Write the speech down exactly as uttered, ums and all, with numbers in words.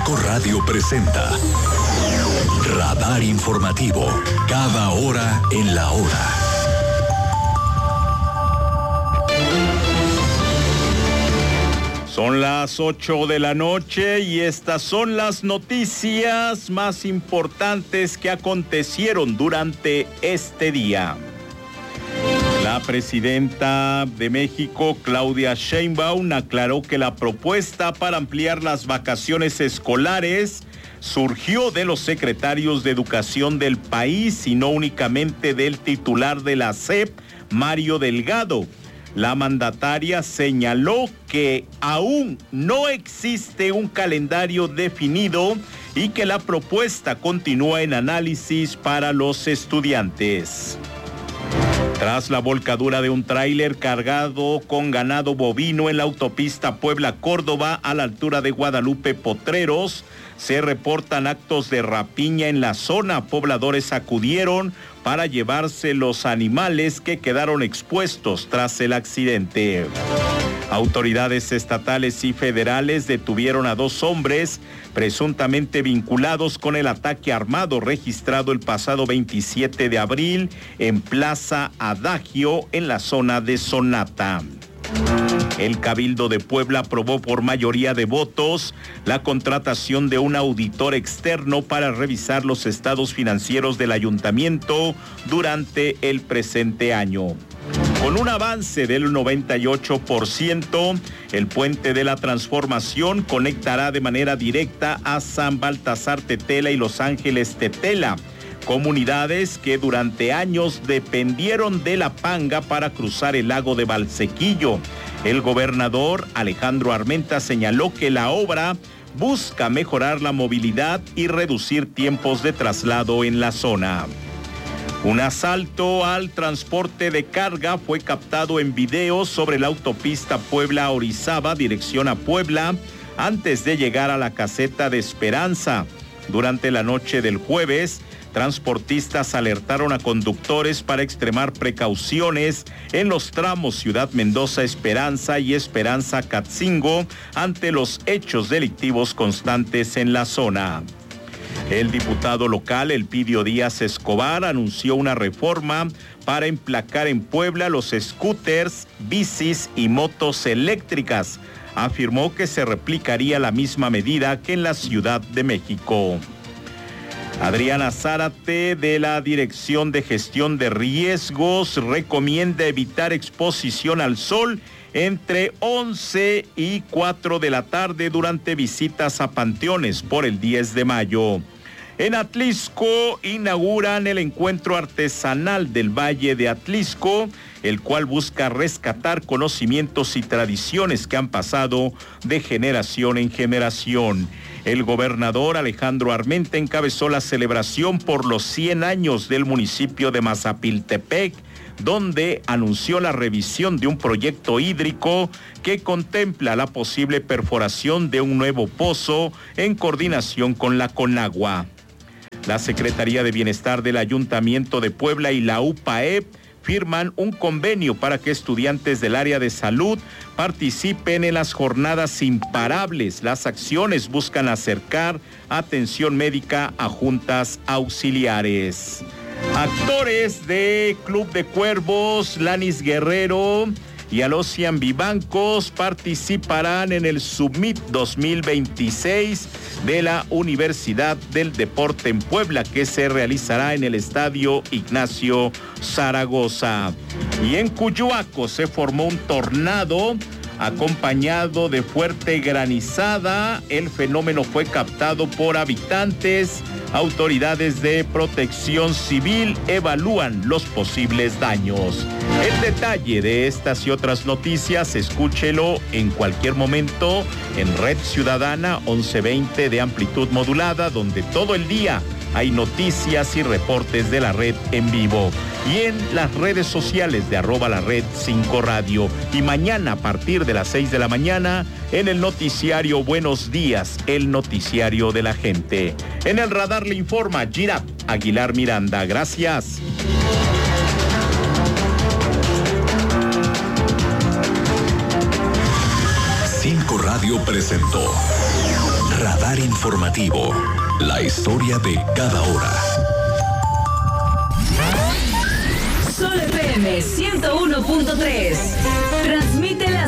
Cinco Radio presenta Radar Informativo, cada hora en la hora. Son las ocho de la noche y estas son las noticias más importantes que acontecieron durante este día. La presidenta de México, Claudia Sheinbaum, aclaró que la propuesta para ampliar las vacaciones escolares surgió de los secretarios de educación del país y no únicamente del titular de la S E P, Mario Delgado. La mandataria señaló que aún no existe un calendario definido y que la propuesta continúa en análisis para los estudiantes. Tras la volcadura de un tráiler cargado con ganado bovino en la autopista Puebla-Córdoba a la altura de Guadalupe Potreros, se reportan actos de rapiña en la zona. Pobladores acudieron para llevarse los animales que quedaron expuestos tras el accidente. Autoridades estatales y federales detuvieron a dos hombres presuntamente vinculados con el ataque armado registrado el pasado veintisiete de abril en Plaza Adagio, en la zona de Sonata. El Cabildo de Puebla aprobó por mayoría de votos la contratación de un auditor externo para revisar los estados financieros del ayuntamiento durante el presente año. Con un avance del noventa y ocho por ciento, el Puente de la Transformación conectará de manera directa a San Baltasar Tetela y Los Ángeles Tetela, comunidades que durante años dependieron de la panga para cruzar el lago de Valsequillo. El gobernador Alejandro Armenta señaló que la obra busca mejorar la movilidad y reducir tiempos de traslado en la zona. Un asalto al transporte de carga fue captado en video sobre la autopista Puebla-Orizaba, dirección a Puebla, antes de llegar a la caseta de Esperanza. Durante la noche del jueves, transportistas alertaron a conductores para extremar precauciones en los tramos Ciudad Mendoza-Esperanza y Esperanza-Catzingo ante los hechos delictivos constantes en la zona. El diputado local Elpidio Díaz Escobar anunció una reforma para emplacar en Puebla los scooters, bicis y motos eléctricas. Afirmó que se replicaría la misma medida que en la Ciudad de México. Adriana Zárate, de la Dirección de Gestión de Riesgos, recomienda evitar exposición al sol entre once y cuatro de la tarde durante visitas a panteones por el diez de mayo. En Atlisco inauguran el encuentro artesanal del Valle de Atlisco, el cual busca rescatar conocimientos y tradiciones que han pasado de generación en generación. El gobernador Alejandro Armenta encabezó la celebración por los cien años del municipio de Mazapiltepec, donde anunció la revisión de un proyecto hídrico que contempla la posible perforación de un nuevo pozo en coordinación con la Conagua. La Secretaría de Bienestar del Ayuntamiento de Puebla y la U P A E P firman un convenio para que estudiantes del área de salud participen en las jornadas imparables. Las acciones buscan acercar atención médica a juntas auxiliares. Actores de Club de Cuervos, Lanis Guerrero y Alocian Vivancos participarán en el Summit dos mil veintiséis de la Universidad del Deporte en Puebla, que se realizará en el Estadio Ignacio Zaragoza. Y en Cuyoaco se formó un tornado acompañado de fuerte granizada. El fenómeno fue captado por habitantes. Autoridades de protección civil evalúan los posibles daños. El detalle de estas y otras noticias, escúchelo en cualquier momento en Red Ciudadana once veinte de amplitud modulada, donde todo el día hay noticias y reportes de la red en vivo. Y en las redes sociales de arroba la red cinco radio. Y mañana a partir de las seis de la mañana en el noticiario Buenos Días, el noticiario de la gente. En el radar le informa Girap Aguilar Miranda. Gracias. Cinco Radio presentó Radar informativo. La historia de cada hora. Sol F M ciento uno punto tres. Transmite las